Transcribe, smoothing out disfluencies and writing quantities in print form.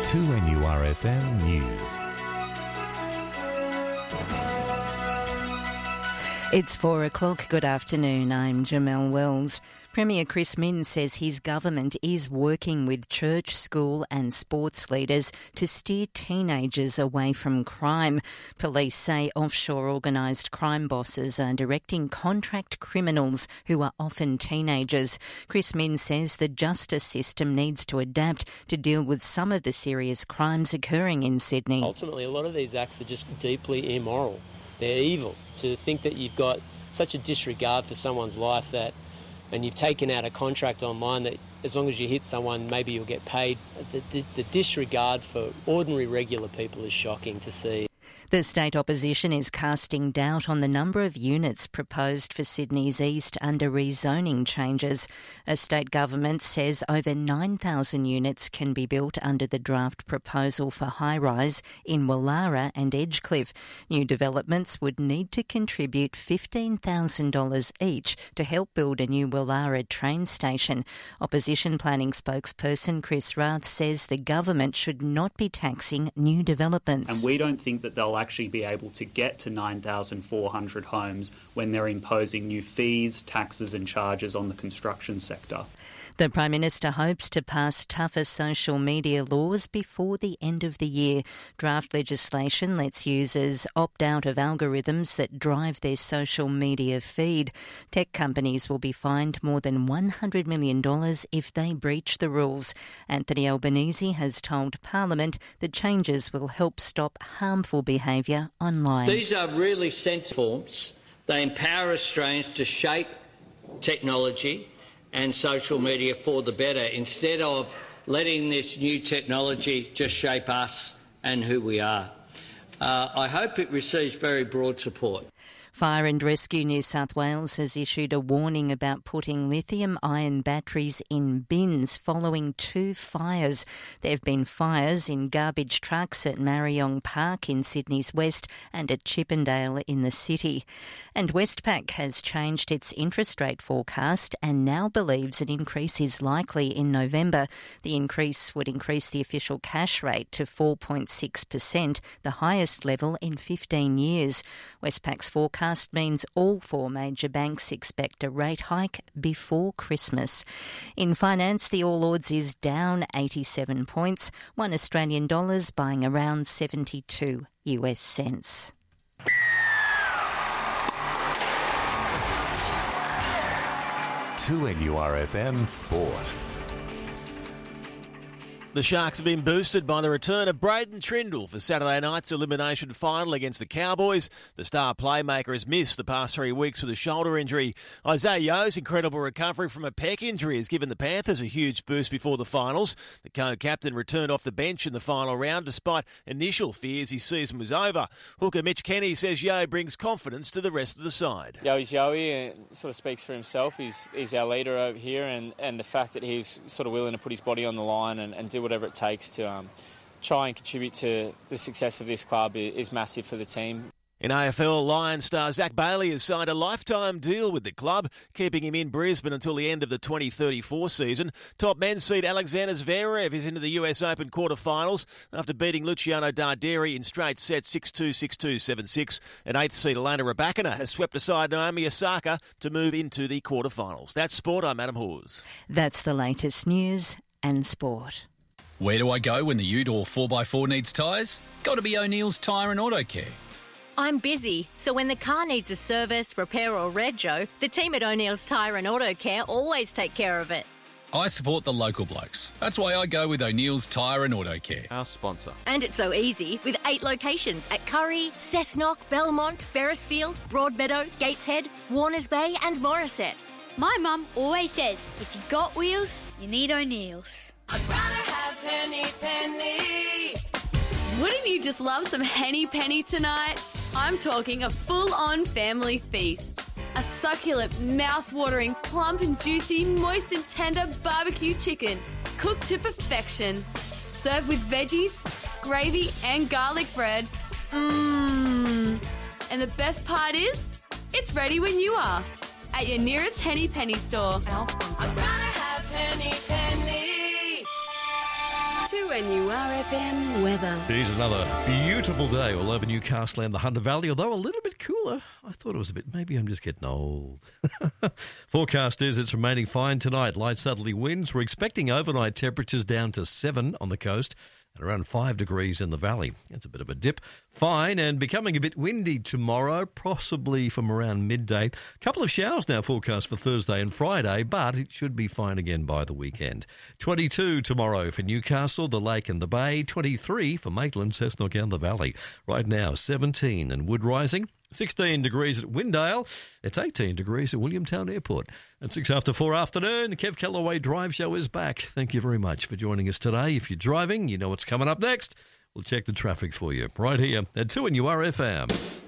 2NURFM News. It's 4 o'clock. Good afternoon. I'm Jamelle Wells. Premier Chris Minns says his government is working with church, school and sports leaders to steer teenagers away from crime. Police say offshore organised crime bosses are directing contract criminals who are often teenagers. Chris Minns says the justice system needs to adapt to deal with some of the serious crimes occurring in Sydney. Ultimately, a lot of these acts are just deeply immoral. They're evil. To think that you've got such a disregard for someone's life and you've taken out a contract online that as long as you hit someone, maybe you'll get paid. The disregard for ordinary, regular people is shocking to see. The state opposition is casting doubt on the number of units proposed for Sydney's East under rezoning changes. A state government says over 9,000 units can be built under the draft proposal for high-rise in Woollahra and Edgecliff. New developments would need to contribute $15,000 each to help build a new Woollahra train station. Opposition planning spokesperson Chris Rath says the government should not be taxing new developments. And we don't think that they'll actually be able to get to 9,400 homes when they're imposing new fees, taxes and charges on the construction sector. The Prime Minister hopes to pass tougher social media laws before the end of the year. Draft legislation lets users opt out of algorithms that drive their social media feed. Tech companies will be fined more than $100 million if they breach the rules. Anthony Albanese has told Parliament the changes will help stop harmful behaviour online. These are really sensible forms. They empower Australians to shape technology and social media for the better, instead of letting this new technology just shape us and who we are. I hope it receives very broad support. Fire and Rescue New South Wales has issued a warning about putting lithium-ion batteries in bins following 2 fires. There have been fires in garbage trucks at Marryong Park in Sydney's west and at Chippendale in the city. And Westpac has changed its interest rate forecast and now believes an increase is likely in November. The increase would increase the official cash rate to 4.6%, the highest level in 15 years. Westpac's forecast means all 4 major banks expect a rate hike before Christmas. In finance, the All Ords is down 87 points, $1 Australian buying around 72 US cents. To NURFM Sport. The Sharks have been boosted by the return of Braden Trindle for Saturday night's elimination final against the Cowboys. The star playmaker has missed the past 3 weeks with a shoulder injury. Isaiah Yo's incredible recovery from a pec injury has given the Panthers a huge boost before the finals. The co-captain returned off the bench in the final round despite initial fears his season was over. Hooker Mitch Kenny says Yo brings confidence to the rest of the side. Yo's Yoey sort of speaks for himself. He's our leader over here, and the fact that he's sort of willing to put his body on the line and do whatever it takes to try and contribute to the success of this club is massive for the team. In AFL, Lions star Zach Bailey has signed a lifetime deal with the club, keeping him in Brisbane until the end of the 2034 season. Top men's seed Alexander Zverev is into the US Open quarterfinals after beating Luciano Darderi in straight sets 6-2, 6-2, 7-6. And 8th seed Elena Rybakina has swept aside Naomi Osaka to move into the quarterfinals. That's sport. I'm Adam Hawes. That's the latest news and sport. Where do I go when the ute or 4x4 needs tyres? Got to be O'Neill's Tyre and Auto Care. I'm busy, so when the car needs a service, repair or rego, the team at O'Neill's Tyre and Auto Care always take care of it. I support the local blokes. That's why I go with O'Neill's Tyre and Auto Care. Our sponsor. And it's so easy with 8 locations at Curry, Cessnock, Belmont, Beresfield, Broadmeadow, Gateshead, Warners Bay and Morisset. My mum always says, if you got wheels, you need O'Neill's. I'd rather have Henny Penny. Wouldn't you just love some Henny Penny tonight? I'm talking a full-on family feast. A succulent, mouth-watering, plump and juicy, moist and tender barbecue chicken, cooked to perfection. Served with veggies, gravy and garlic bread. Mmm. And the best part is, it's ready when you are. At your nearest Henny Penny store. I'd rather have Henny Penny. 2NURFM weather. Geez, another beautiful day all over Newcastle and the Hunter Valley, although a little bit cooler. I thought it was a bit, maybe I'm just getting old. Forecast is it's remaining fine tonight. Light southerly winds. We're expecting overnight temperatures down to 7 on the coast and around 5 degrees in the valley. It's a bit of a dip. Fine and becoming a bit windy tomorrow, possibly from around midday. A couple of showers now forecast for Thursday and Friday, but it should be fine again by the weekend. 22 tomorrow for Newcastle, the Lake and the Bay. 23 for Maitland, Cessnock and the Valley. Right now, 17 in Wood Rising. 16 degrees at Windale. It's 18 degrees at Williamtown Airport. At 6 after 4 afternoon, the Kev Callaway Drive Show is back. Thank you very much for joining us today. If you're driving, you know what's coming up next. We'll check the traffic for you right here at 2NURFM.